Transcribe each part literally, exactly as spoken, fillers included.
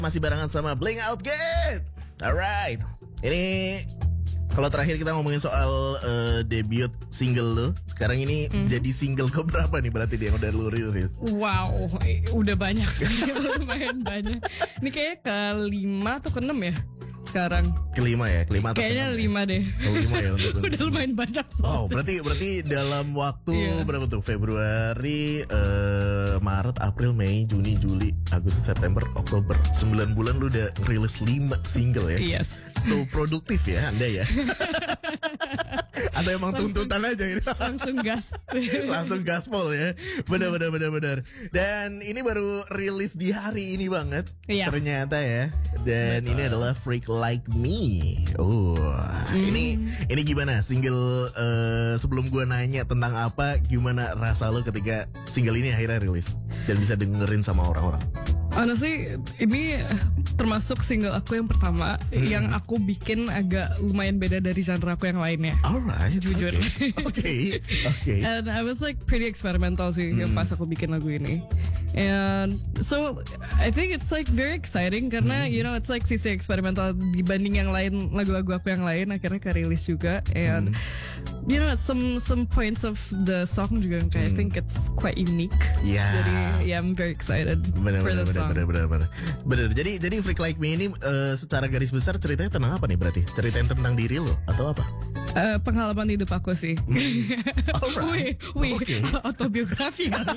Masih barengan sama Bling Out Gate. Alright. Ini kalau terakhir kita ngomongin soal uh, debut single lo, sekarang ini mm. jadi single ke berapa nih berarti dia yang udah lu rilis? Wow, udah banyak sih, lumayan banyak. Ini kayaknya kelima atau keenam ya sekarang. Kelima ya, kelima atau kayaknya keenam lima ya? deh. Oh, lima ya untuk udah lumayan banyak. Oh, berarti berarti dalam waktu yeah. berapa tuh? Februari, uh, Maret, April, Mei, Juni, Juli, Agustus, September, Oktober. sembilan bulan lu udah rilis lima single ya. Yes. So produktif ya Anda ya. Atau emang langsung, tuntutan aja ini. Langsung gas. Langsung gaspol ya. Benar benar benar benar. Dan ini baru rilis di hari ini banget. Iya. Ternyata ya. Dan betul. Ini adalah Freak Like Me. Oh, mm. ini ini gimana single uh, sebelum gua nanya tentang apa, gimana rasa lo ketika single ini akhirnya rilis dan bisa dengerin sama orang-orang? Honestly, ini termasuk single aku yang pertama hmm. yang aku bikin agak lumayan beda dari genre aku yang lainnya. Alright, jujur. Oke, oke. And I was like pretty experimental sih hmm. pas aku bikin lagu ini. And so I think it's like very exciting karena hmm. you know it's like sisi eksperimental dibanding yang lain, lagu-lagu aku yang lain akhirnya kerilis juga. And hmm. you know some some points of the song juga kayak hmm. I think it's quite unique. Yeah. Jadi yeah, I'm very excited bener, for bener, the bener, song. Bener, bener, bener, bener. Jadi jadi Freak Like Me ini uh, secara garis besar ceritanya tentang apa nih berarti? Ceritain tentang diri lo atau apa? Uh, pengalaman hidup aku sih. Alright. Wih, wih, okay. Autobiografi kali.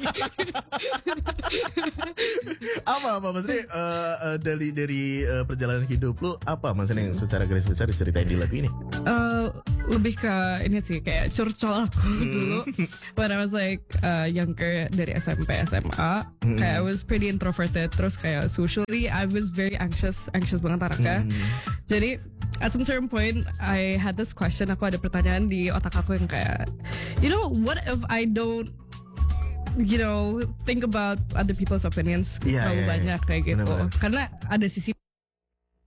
apa apa maksudnya uh, uh, dari dari uh, perjalanan hidup lu apa maksudnya yang secara garis besar diceritain di lagu ini? Uh, lebih ke ini sih kayak curcol aku dulu when I was like uh, younger dari S M P S M A mm. kayak I was pretty introverted terus kayak socially I was very anxious anxious banget Araka mm. jadi at some certain point I had this question, aku ada pertanyaan di otak aku yang kayak you know what if I don't you know think about other people's opinions yeah, terlalu yeah, banyak yeah. kayak gitu Bener-bener. Karena ada sisi